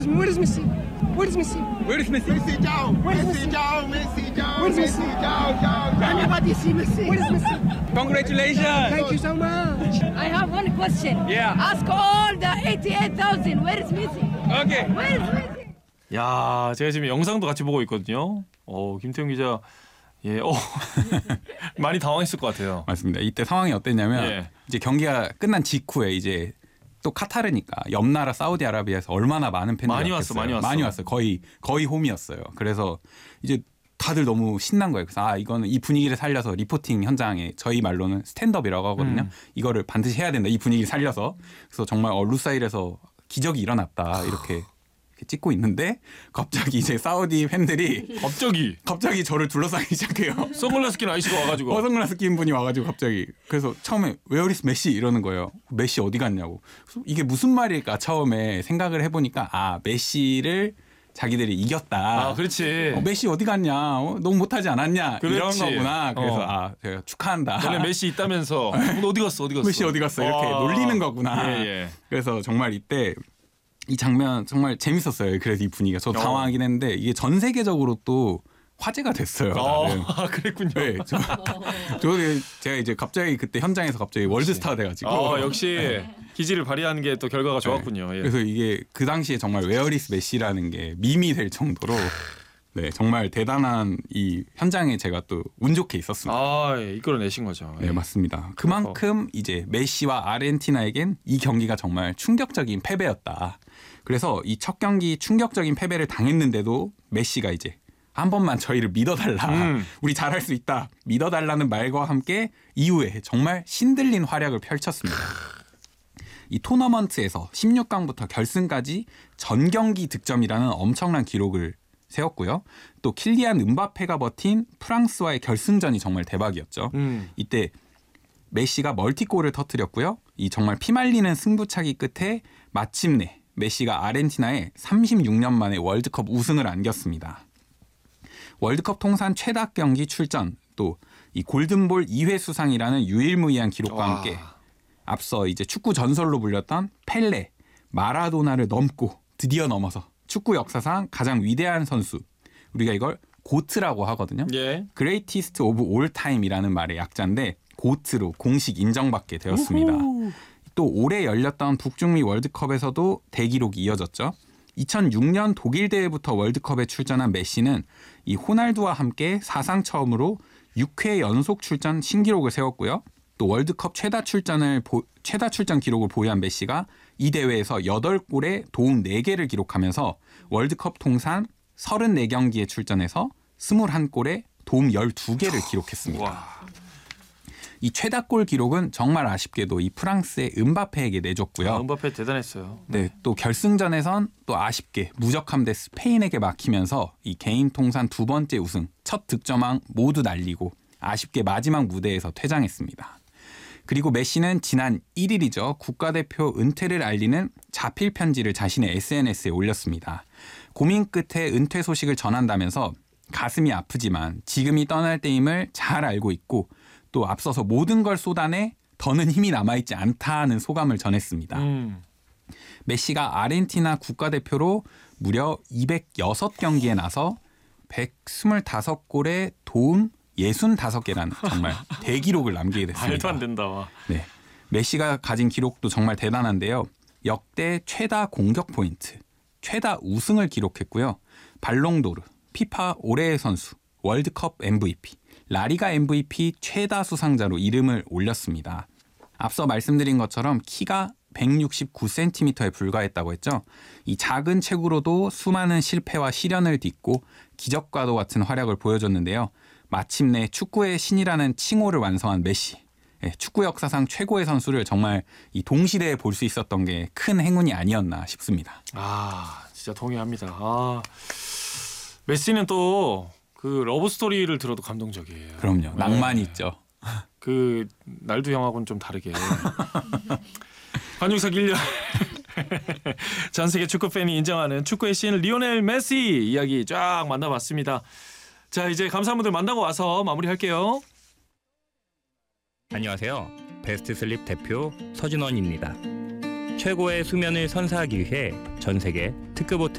Where is Messi? Where is Messi? Where is Messi? Messi down. Where is Messi Messi? down. Messi down. Where's Messi? Messi down. Anybody see Messi? Where is Messi? Congratulations. Thank you so much. I have one question. Yeah. Ask all the 88,000. Where is Messi? Okay. Where is Messi? 야, 제가 지금 영상도 같이 보고 있거든요. 김태형 기자, 많이 당황했을 것 같아요. 맞습니다. 이때 상황이 어땠냐면 예. 이제 경기가 끝난 직후에 이제 또 카타르니까 옆 나라 사우디아라비아에서 얼마나 많은 팬들이 많이 왔겠어요. 왔어. 많이 왔어요. 거의 홈이었어요. 그래서 이제 다들 너무 신난 거예요. 그래서 이거는 이 분위기를 살려서 리포팅 현장에 저희 말로는 스탠드업이라고 하거든요. 이거를 반드시 해야 된다. 이 분위기 살려서. 그래서 정말 루사일에서 기적이 일어났다. 이렇게 찍고 있는데 갑자기 이제 사우디 팬들이 갑자기 저를 둘러싸기 시작해요. 선글라스 낀 아이씨가 와가지고. 선글라스 낀 분이 와가지고 갑자기 그래서 처음에 Where is 메시 이러는 거예요. 메시 어디 갔냐고. 그래서 이게 무슨 말일까 처음에 생각을 해보니까 메시를 자기들이 이겼다. 그렇지. 메시 어디 갔냐. 너무 못하지 않았냐. 그렇지. 이런 거구나. 그래서 제가 축하한다. 원래 메시 있다면서 어디 갔어? 메시 어디 갔어. 이렇게 놀리는 거구나. 예. 그래서 정말 이때 이 장면 정말 재밌었어요. 그래서 이 분위기가 저도 당황하긴 했는데 이게 전 세계적으로 또 화제가 됐어요. 그랬군요. 네, 제가 이제 갑자기 그때 현장에서 갑자기 월드스타가 돼가지고 역시 기질을 발휘하는 게 또 결과가 좋았군요. 네. 예. 그래서 이게 그 당시에 정말 웨어리스 메시라는 게 밈이 될 정도로 네, 정말 대단한 이 현장에 제가 또 운 좋게 있었습니다. 이끌어내신 거죠. 네, 맞습니다. 그만큼 이제 메시와 아르헨티나에겐 이 경기가 정말 충격적인 패배였다. 그래서 이 첫 경기 충격적인 패배를 당했는데도 메시가 이제 한 번만 저희를 믿어달라. 우리 잘할 수 있다. 믿어달라는 말과 함께 이후에 정말 신들린 활약을 펼쳤습니다. 이 토너먼트에서 16강부터 결승까지 전 경기 득점이라는 엄청난 기록을 세웠고요. 또 킬리안 음바페가 버틴 프랑스와의 결승전이 정말 대박이었죠. 이때 메시가 멀티골을 터뜨렸고요. 이 정말 피말리는 승부차기 끝에 마침내 메시가 아르헨티나에 36년 만에 월드컵 우승을 안겼습니다. 월드컵 통산 최다 경기 출전, 또 이 골든볼 2회 수상이라는 유일무이한 기록과 함께 앞서 이제 축구 전설로 불렸던 펠레, 마라도나를 넘고 드디어 넘어서 축구 역사상 가장 위대한 선수, 우리가 이걸 고트라고 하거든요. 예. Greatest of all time이라는 말의 약자인데 고트로 공식 인정받게 되었습니다. 또 올해 열렸던 북중미 월드컵에서도 대기록이 이어졌죠. 2006년 독일 대회부터 월드컵에 출전한 메시는 이 호날두와 함께 사상 처음으로 6회 연속 출전 신기록을 세웠고요. 또 월드컵 최다 출전 기록을 보유한 메시가 이 대회에서 8골에 도움 4개를 기록하면서 월드컵 통산 34경기에 출전해서 21골에 도움 12개를 기록했습니다. 이 최다골 기록은 정말 아쉽게도 이 프랑스의 음바페에게 내줬고요. 음바페 대단했어요. 네, 또 결승전에선 또 아쉽게 무적함대 스페인에게 막히면서 이 개인 통산 2번째 우승, 첫 득점왕 모두 날리고 아쉽게 마지막 무대에서 퇴장했습니다. 그리고 메시는 지난 1일이죠. 국가대표 은퇴를 알리는 자필 편지를 자신의 SNS에 올렸습니다. 고민 끝에 은퇴 소식을 전한다면서 가슴이 아프지만 지금이 떠날 때임을 잘 알고 있고 또 앞서서 모든 걸 쏟아내 더는 힘이 남아있지 않다는 소감을 전했습니다. 메시가 아르헨티나 국가대표로 무려 206경기에 나서 125골에 도움 65개라는 정말 대기록을 남기게 됐습니다. 말도 안 된다. 네, 메시가 가진 기록도 정말 대단한데요. 역대 최다 공격 포인트, 최다 우승을 기록했고요. 발롱도르, 피파 올해의 선수, 월드컵 MVP, 라리가 MVP 최다 수상자로 이름을 올렸습니다. 앞서 말씀드린 것처럼 키가 169cm에 불과했다고 했죠. 이 작은 체구로도 수많은 실패와 시련을 딛고 기적과도 같은 활약을 보여줬는데요. 마침내 축구의 신이라는 칭호를 완성한 메시. 축구 역사상 최고의 선수를 정말 이 동시대에 볼 수 있었던 게 큰 행운이 아니었나 싶습니다. 진짜 동의합니다. 메시는 또 그 러브 스토리를 들어도 감동적이에요. 그럼요. 낭만이 있죠. 그 날두 형하고는 좀 다르게. 관중석 1년 전 세계 축구 팬이 인정하는 축구의 신 리오넬 메시 이야기 쫙 만나봤습니다. 자, 이제 감사한 분들 만나고 와서 마무리할게요. 안녕하세요. 베스트 슬립 대표 서진원입니다. 최고의 수면을 선사하기 위해 전 세계 특급 호텔